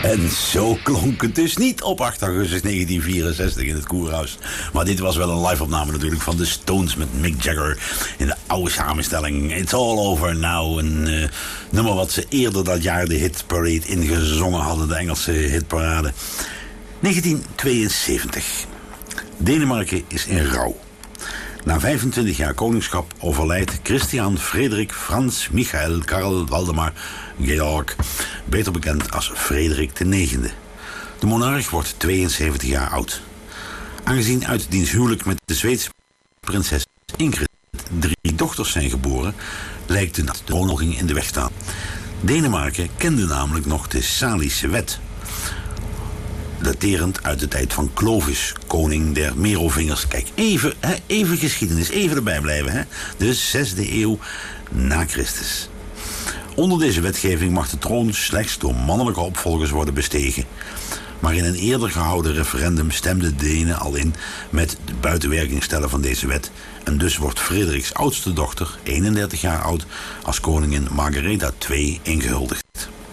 En zo klonk het dus niet op 8 augustus 1964 in het Koerhuis. Maar dit was wel een live-opname natuurlijk van de Stones met Mick Jagger in de oude samenstelling. It's All Over Now, een nummer wat ze eerder dat jaar de hitparade ingezongen hadden, de Engelse hitparade. 1972. Denemarken is in rouw. Na 25 jaar koningschap overlijdt Christian Frederik Frans Michael Karl Waldemar Georg, beter bekend als Frederik IX. De monarch wordt 72 jaar oud. Aangezien uit diens huwelijk met de Zweedse prinses Ingrid 3 dochters zijn geboren, lijkt de troonopvolging in de weg staan. Denemarken kende namelijk nog de Salische wet, daterend uit de tijd van Clovis, koning der Merovingers. Kijk, even geschiedenis, even erbij blijven. Hè? De 6e eeuw na Christus. Onder deze wetgeving mag de troon slechts door mannelijke opvolgers worden bestegen. Maar in een eerder gehouden referendum stemden de Denen al in met de buitenwerking stellen van deze wet. En dus wordt Frederiks oudste dochter, 31 jaar oud, als koningin Margaretha II ingehuldigd.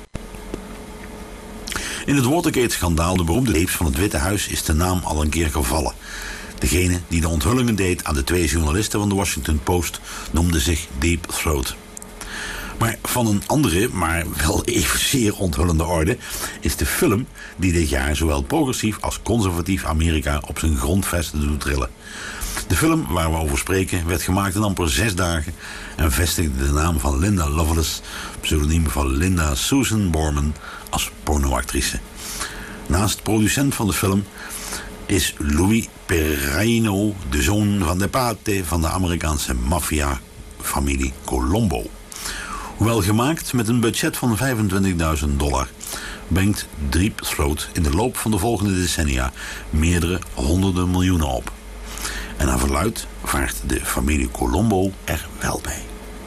In het Watergate-schandaal, de beroemde tapes van het Witte Huis, is de naam al een keer gevallen. Degene die de onthullingen deed aan de 2 journalisten van de Washington Post noemde zich Deep Throat. Maar van een andere, maar wel evenzeer onthullende orde is de film die dit jaar zowel progressief als conservatief Amerika op zijn grondvesten doet trillen. De film waar we over spreken werd gemaakt in amper 6 dagen en vestigde de naam van Linda Lovelace, pseudoniem van Linda Susan Borman, als pornoactrice. Naast producent van de film is Louis Perraino, de zoon van de pate van de Amerikaanse maffia-familie Colombo. Hoewel gemaakt met een budget van $25.000, brengt Deep Throat in de loop van de volgende decennia meerdere honderden miljoenen op. En naar verluidt vaart de familie Colombo er wel bij.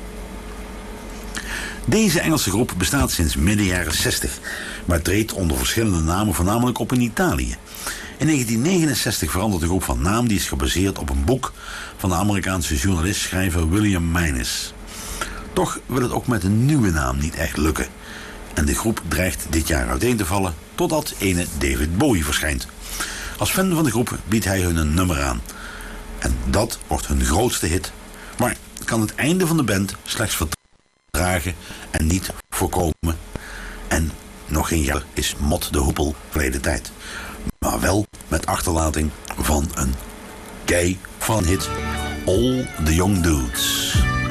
Deze Engelse groep bestaat sinds midden jaren 60, maar treedt onder verschillende namen voornamelijk op in Italië. In 1969 verandert de groep van naam, die is gebaseerd op een boek van de Amerikaanse journalist-schrijver William Meines. Toch wil het ook met een nieuwe naam niet echt lukken. En de groep dreigt dit jaar uiteen te vallen totdat ene David Bowie verschijnt. Als fan van de groep biedt hij hun een nummer aan. En dat wordt hun grootste hit. Maar kan het einde van de band slechts vertragen en niet voorkomen. En nog geen jaar is Mott de Hoepel verleden tijd. Maar wel met achterlating van een kei van hit All the Young Dudes.